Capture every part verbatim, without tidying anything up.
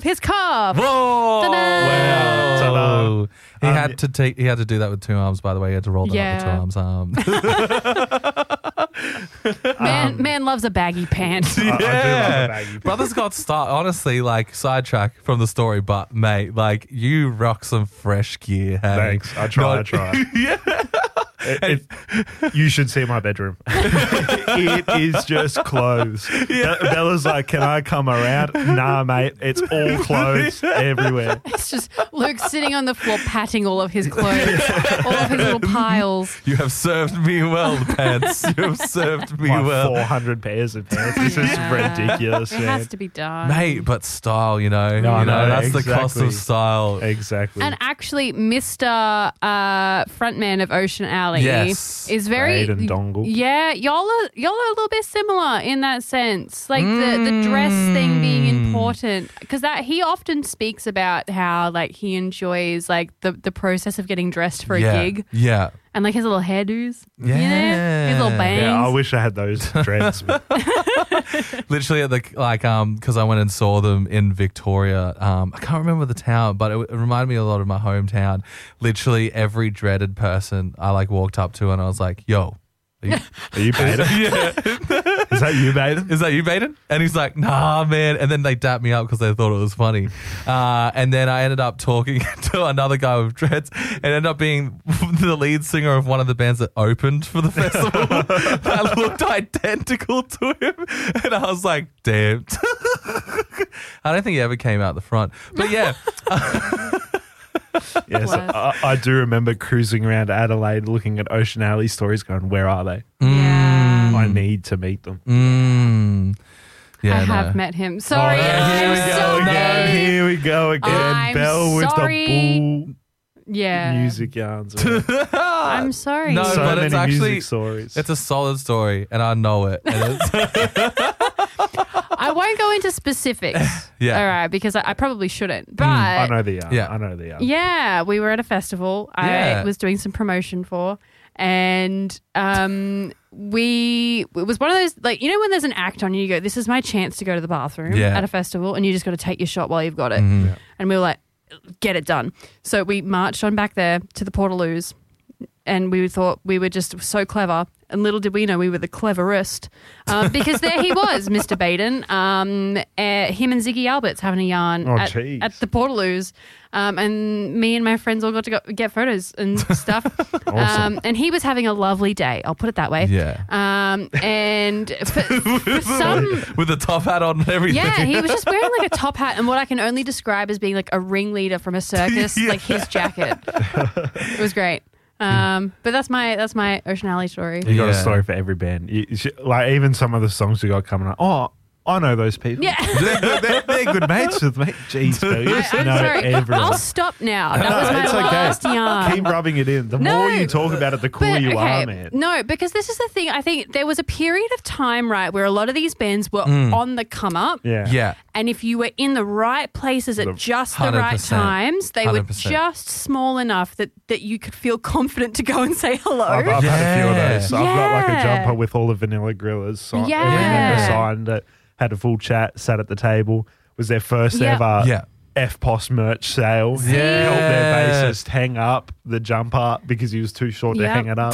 his calf. Whoa! Ta-da! Wow. Ta-da. He Um, had to take. He had to do that with two arms. By the way, he had to roll that Yeah. up with two arms. Um, Man, man loves a baggy pant. I, I do love yeah. a baggy pants. Brothers got start. Honestly, like sidetrack from the story, but mate, like you rock some fresh gear. Hey? Thanks. I try. I Not- try. yeah. It, it, you should see my bedroom. It is just clothes. Be- Bella's like, can I come around? Nah, mate. It's all clothes everywhere. It's just Luke sitting on the floor patting all of his clothes, all of his little piles. You have served me well, pants. You have served me My well, four hundred pairs of pants. This is Yeah. ridiculous, It man. has to be done. mate. But style, you know, No, you I know know, that's the cost exactly. of style. Exactly. And actually, Mister Uh, frontman of Ocean Alley Yes. is very Aiden Dongle. Yeah, y'all are y'all are a little bit similar in that sense, like the the dress thing being important, because that he often speaks about how like he enjoys like the the process of getting dressed for a yeah. gig Yeah. and like his little hairdos, Yeah. you know? His little bangs. yeah, I wish I had those dreads. but- Literally at the like um because I went and saw them in Victoria. Um, I can't remember the town, but it, it reminded me a lot of my hometown. Literally every dreaded person I like walked up to and I was like, "Yo, are you, Are you Baden? yeah, Is that you, Baden? is that you, Baden?" And he's like, "Nah, man." And then they dapped me up because they thought it was funny. Uh, and then I ended up talking to another guy with dreads and ended up being the lead singer of one of the bands that opened for the festival that looked identical to him. And I was like, damn. I don't think he ever came out the front. But yeah. Yes, Bless. I, I do remember cruising around Adelaide looking at Ocean Alley stories going, where are they? Yeah. I need to meet them. Mm, yeah, I have no. met him. Sorry, Oh, yeah, here I'm we go sorry. again. Here we go again. I'm Belle with sorry. the bull Yeah, music yarns. man. I'm sorry. No, so but many it's actually- music stories. It's a solid story, and I know it. And it's, I won't go into specifics. Yeah. All right, because I, I probably shouldn't. But I know the yarn. Yeah. I know the yarn. yeah, we were at a festival. Yeah. I was doing some promotion for, and um, we it was one of those, like, you know when there's an act on and you go, this is my chance to go to the bathroom Yeah. at a festival, and you just got to take your shot while you've got it. Mhm. And we were like, get it done. So we marched on back there to the Portaloos, and we thought we were just so clever. And little did we know we were the cleverest, um, because there he was, Mister Baden, um, uh, him and Ziggy Alberts having a yarn Oh, at, jeez. at the Portaloos. Um, and me and my friends all got to go get photos and stuff. Awesome. Um, and he was having a lovely day. I'll put it that way. yeah. Um, and for, for some, With the top hat on and everything. yeah, he was just wearing like a top hat and what I can only describe as being like a ringleader from a circus, Yeah. like his jacket. It was great. Um, but that's my that's my Ocean Alley story. You got a Yeah. story for every band. You, you should- like even some of the songs you got coming up. Oh, I know those people. Yeah. they're, they're, they're good mates with me. Jeez, Phil, you I, just I'm know sorry. everyone. I'll stop now. That No, was my it's okay. last yarn. Keep rubbing it in. The No. more you talk about it, the cooler But, you okay, are, man. No, because this is the thing. I think there was a period of time, right, where a lot of these bands were Mm. on the come up. Yeah. Yeah. And if you were in the right places at The- just the one hundred right percent. times, they one were hundred percent. just small enough that, that you could feel confident to go and say hello. I've, I've had a few of Yeah. those. I've got like a Yeah. jumper with all the Vanilla Gorillas signed, Yeah. member signed it, had a full chat, sat at the table. Was their first Yeah. ever Yeah. F P O S merch sale. Yeah. Helped their bassist hang up the jumper because he was too short to Yep. hang it up.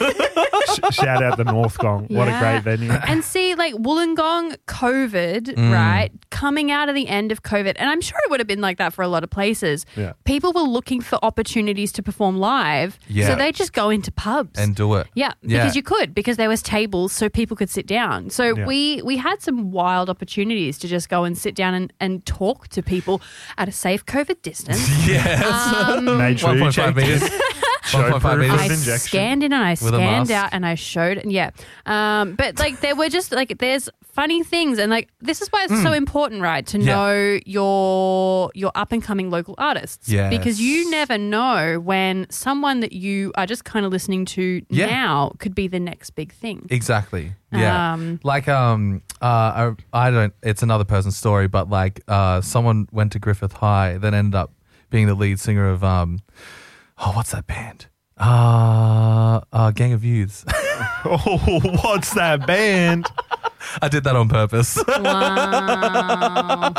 Sh- Shout out the North Gong. What a Yeah. great venue. And see, like Wollongong, COVID, Mm. right? Coming out of the end of COVID, and I'm sure it would have been like that for a lot of places. Yeah. People were looking for opportunities to perform live, Yeah. so they just go into pubs And do it. Yeah, Yeah. because you could, because there was tables so people could sit down. So Yeah. we we had some wild opportunities to just go and sit down and, and talk to people at a safe COVID distance. Yes. Um, Made sure you one point five checked meters. in. one point five proof meters. I of injection. scanned in and I With a scanned mask. out and I showed and yeah. Um, but like there were just like there's funny things and like this is why it's Hmm. so important, right? To Yeah. know your your up and coming local artists. Yes. Because you never know when someone that you are just kind of listening to Yeah. now could be the next big thing. Exactly. Yeah. Um, like um uh I, I don't it's another person's story, but like uh someone went to Griffith High, then ended up being the lead singer of um oh what's that band? Uh uh Gang of Youths. Oh, what's that band? I did that on purpose. Wow.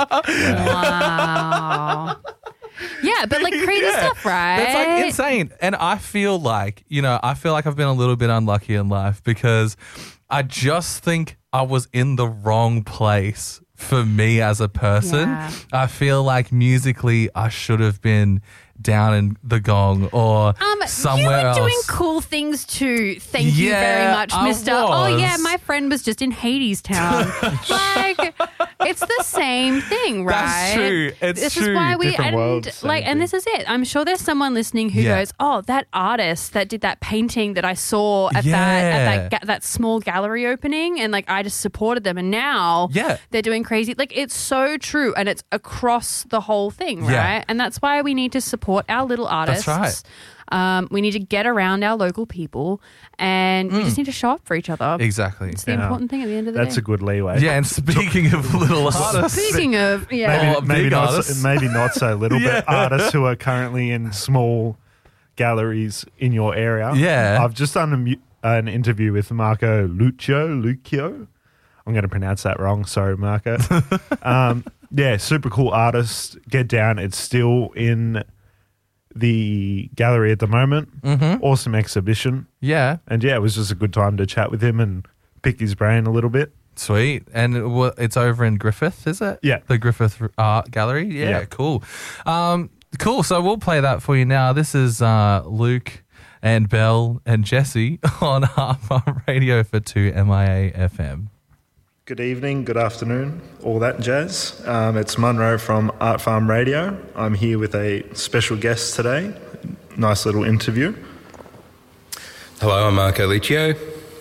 Wow. Yeah, but like crazy Yeah. stuff, right? That's like insane. And I feel like, you know, I feel like I've been a little bit unlucky in life because I just think I was in the wrong place for me as a person. Yeah. I feel like musically I should have been down in the gong or Um, somewhere you were else. doing cool things too. Thank you Yeah, very much, I Mister Oh was. yeah, my friend was just in Hades Town. Like, it's the same thing, right? That's true. It's this true. is why we Different and worlds, same like, and thing. this is it. I'm sure there's someone listening who Yeah. goes, "Oh, that artist that did that painting that I saw at that Yeah. at that ga- that small gallery opening, and like I just supported them, and now Yeah. they're doing crazy." Like, it's so true, and it's across the whole thing, Yeah. right? And that's why we need to support our little artists. That's right. Um, we need to get around our local people, and we just need to show up for each other. Exactly. It's the Yeah. important thing at the end of the That's day. a good leeway. Yeah, and speaking of little artists, Speaking of, yeah, Maybe, Or maybe, big not artists. so, maybe not so little, but Yeah. artists who are currently in small galleries in your area. Yeah. I've just done a, mu- an interview with Marco Lucio. Lucio. I'm going to pronounce that wrong. Sorry, Marco. um, yeah, super cool artist. Get down. It's still in the gallery at the moment. Mm-hmm. Awesome exhibition. yeah, And yeah, it was just a good time to chat with him and pick his brain a little bit. sweet. And it wa- it's over in Griffith, is it? Yeah. The Griffith Art Gallery. Yeah, Yeah. cool. Um, cool. So we'll play that for you now. This is uh, Luke and Belle and Jesse on Art Farm Radio for two M I A F M. Good evening, good afternoon, all that jazz. Um, it's Munro from Art Farm Radio. I'm here with a special guest today. Nice little interview. Hello, I'm Marco Liccio.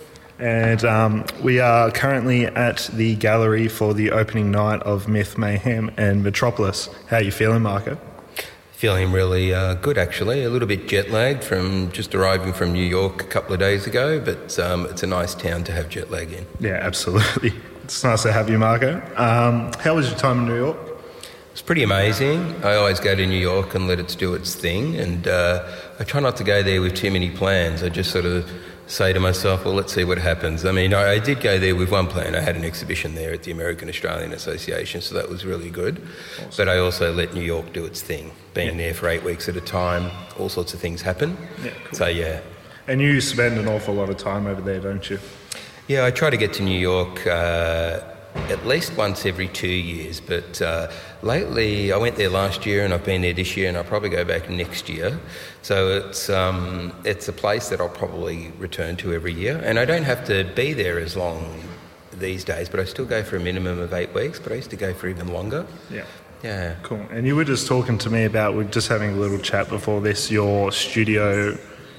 And um, we are currently at the gallery for the opening night of Myth, Mayhem and Metropolis. How are you feeling, Marco? Feeling really uh, good, actually. A little bit jet lagged from just arriving from New York a couple of days ago, but um, it's a nice town to have jet lag in. Yeah, absolutely. It's nice to have you, Marco. Um, how was your time in New York? It's pretty amazing. I always go to New York and let it do its thing, and uh, I try not to go there with too many plans. I just sort of say to myself, well, let's see what happens. I mean, I, I did go there with one plan. I had an exhibition there at the American Australian Association, so that was really good. Awesome. But I also let New York do its thing. Being Yeah. there for eight weeks at a time, all sorts of things happen. Yeah, cool. So, yeah. And you spend an awful lot of time over there, don't you? Yeah, I try to get to New York uh, at least once every two years, but uh, lately I went there last year and I've been there this year and I'll probably go back next year. So it's um, it's a place that I'll probably return to every year, and I don't have to be there as long these days, but I still go for a minimum of eight weeks, but I used to go for even longer. Yeah. Yeah. Cool. And you were just talking to me about, we're just having a little chat before this, your studio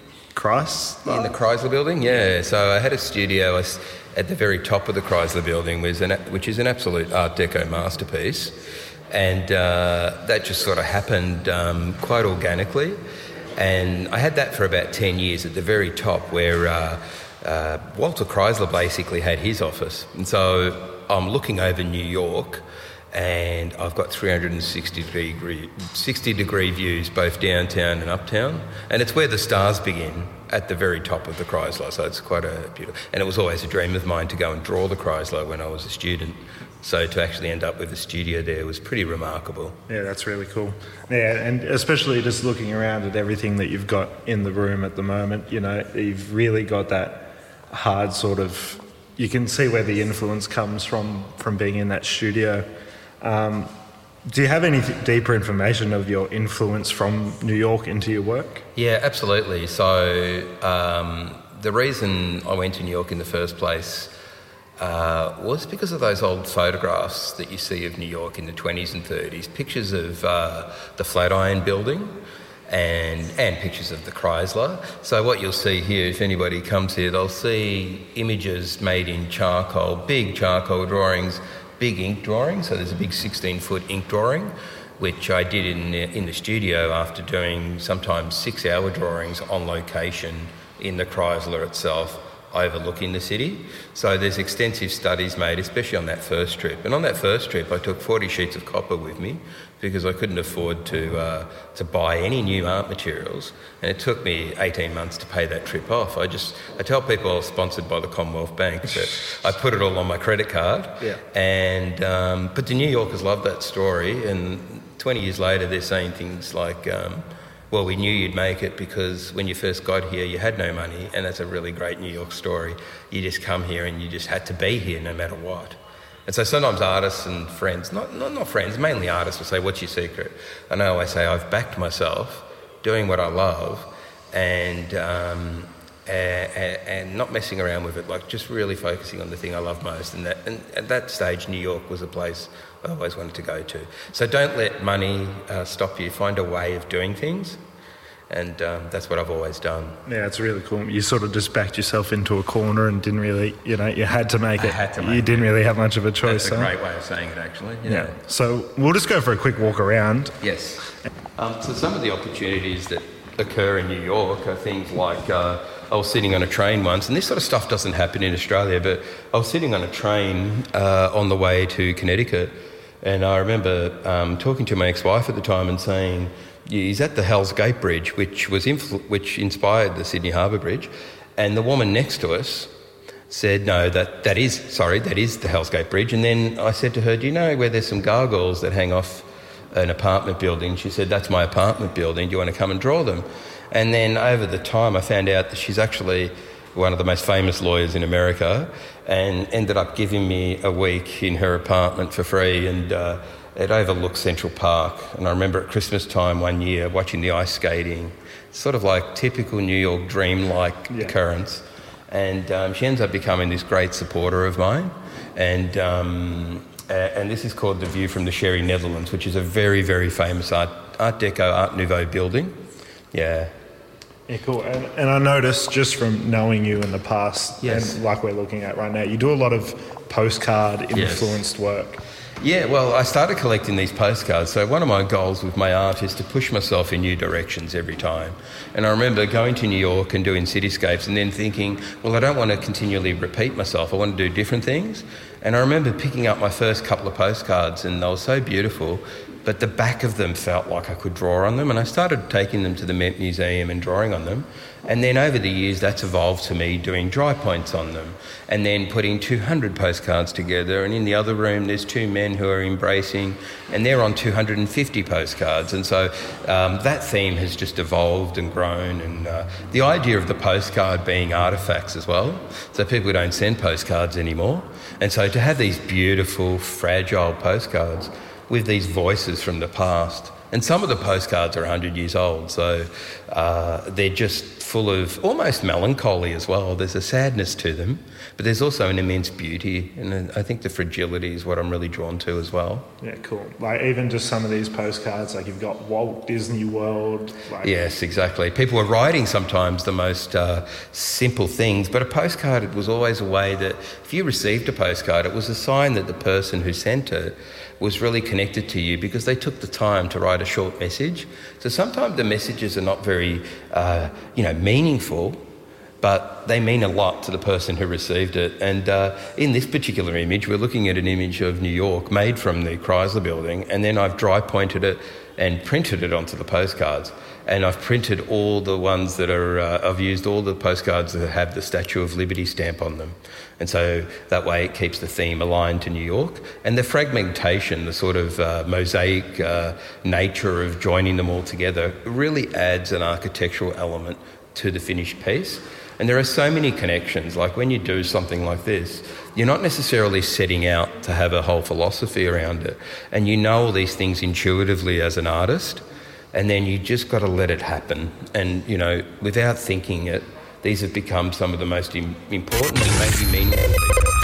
Christ. In the Chrysler Building, yeah. So I had a studio I s- at the very top of the Chrysler Building, was an, a- which is an absolute Art Deco masterpiece. And uh, that just sort of happened um, quite organically. And I had that for about ten years at the very top, where uh, uh, Walter Chrysler basically had his office. And so I'm looking over New York, and I've got three hundred sixty degree, sixty degree views both downtown and uptown, and it's where the stars begin, at the very top of the Chrysler. So it's quite a beautiful, and it was always a dream of mine to go and draw the Chrysler when I was a student. So to actually end up with a studio there was pretty remarkable. Yeah, that's really cool. Yeah, and especially just looking around at everything that you've got in the room at the moment, you know, you've really got that hard sort of, you can see where the influence comes from, from being in that studio. Um, do you have any th- deeper information of your influence from New York into your work? Yeah, absolutely. So um, the reason I went to New York in the first place uh, was because of those old photographs that you see of New York in the twenties and thirties, pictures of uh, the Flatiron Building and and pictures of the Chrysler. So what you'll see here, if anybody comes here, they'll see images made in charcoal, big charcoal drawings, big ink drawing. So there's a big sixteen foot ink drawing, which I did in the, in the studio after doing sometimes six hour drawings on location in the Chrysler itself overlooking the city. So there's extensive studies made, especially on that first trip. And on that first trip, I took forty sheets of copper with me because I couldn't afford to uh, to buy any new art materials. And it took me eighteen months to pay that trip off. I just, I tell people I was sponsored by the Commonwealth Bank, but I put it all on my credit card. Yeah. And, um, but the New Yorkers love that story. And twenty years later, they're saying things like, um, well, we knew you'd make it because when you first got here, you had no money, and that's a really great New York story. You just come here and you just had to be here no matter what. And so sometimes artists and friends, not not, not friends, mainly artists will say, what's your secret? And I always say, I've backed myself doing what I love and, um, and, and not messing around with it, like just really focusing on the thing I love most. And, that, and at that stage, New York was a place I always wanted to go to. So don't let money uh, stop you. Find a way of doing things. And um, that's what I've always done. Yeah, it's really cool. You sort of just backed yourself into a corner and didn't really, you know, you had to make I it. had to make you didn't it. really have much of a choice. That's a huh? great way of saying it, actually. Yeah. Yeah. So we'll just go for a quick walk around. Yes. Um, so some of the opportunities that occur in New York are things like uh, I was sitting on a train once, and this sort of stuff doesn't happen in Australia, but I was sitting on a train uh, on the way to Connecticut, and I remember um, talking to my ex-wife at the time and saying, he's at the Hell's Gate Bridge, which was influ- which inspired the Sydney Harbour Bridge, and the woman next to us said, no, that, that is, sorry, that is the Hell's Gate Bridge. And then I said to her, do you know where there's some gargoyles that hang off an apartment building? She said, that's my apartment building. Do you want to come and draw them? And then over the time I found out that she's actually one of the most famous lawyers in America and ended up giving me a week in her apartment for free, and uh, it overlooks Central Park. And I remember at Christmas time one year watching the ice skating, sort of like typical New York dream-like Yeah. occurrence. And um, she ends up becoming this great supporter of mine. And um, uh, and this is called The View from the Sherry Netherlands, which is a very, very famous Art, Art Deco, Art Nouveau building. Yeah. Yeah, cool. And, and I noticed just from knowing you in the past, Yes. and like we're looking at right now, you do a lot of postcard-influenced work. Yeah, well, I started collecting these postcards. So one of my goals with my art is to push myself in new directions every time. And I remember going to New York and doing cityscapes and then thinking, well, I don't want to continually repeat myself. I want to do different things. And I remember picking up my first couple of postcards, and they were so beautiful, but the back of them felt like I could draw on them. And I started taking them to the Met Museum and drawing on them. And then over the years, that's evolved to me doing dry points on them and then putting two hundred postcards together. And in the other room, there's two men who are embracing, and they're on two hundred fifty postcards. And so um, that theme has just evolved and grown. And uh, the idea of the postcard being artefacts as well. So people don't send postcards anymore. And so to have these beautiful, fragile postcards with these voices from the past. And some of the postcards are one hundred years old, so uh, they're just full of almost melancholy as well. There's a sadness to them, but there's also an immense beauty, and I think the fragility is what I'm really drawn to as well. Yeah, cool. Like even just some of these postcards, like you've got Walt Disney World. Like, Yes, exactly. People were writing sometimes the most uh, simple things, but a postcard, it was always a way that if you received a postcard, it was a sign that the person who sent it was really connected to you because they took the time to write a short message. So sometimes the messages are not very, uh, you know, meaningful, but they mean a lot to the person who received it. And uh, in this particular image, we're looking at an image of New York made from the Chrysler Building, and then I've dry pointed it and printed it onto the postcards. And I've printed all the ones that are, uh, I've used all the postcards that have the Statue of Liberty stamp on them. And so that way it keeps the theme aligned to New York. And the fragmentation, the sort of uh, mosaic uh, nature of joining them all together really adds an architectural element to the finished piece. And there are so many connections. Like when you do something like this, you're not necessarily setting out to have a whole philosophy around it. And you know all these things intuitively as an artist. And then you just got to let it happen. And, you know, without thinking it, these have become some of the most im- important and maybe meaningful.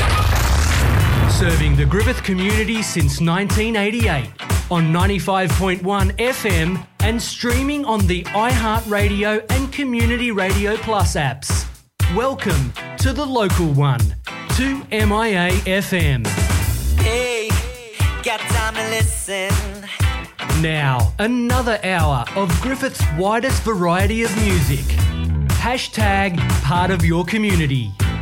Serving the Griffith community since nineteen eighty-eight on ninety-five point one F M and streaming on the iHeartRadio and Community Radio Plus apps. Welcome to the local one, two M I A F M. Hey, got time to listen. Now, another hour of Griffith's widest variety of music. Hashtag part of your community.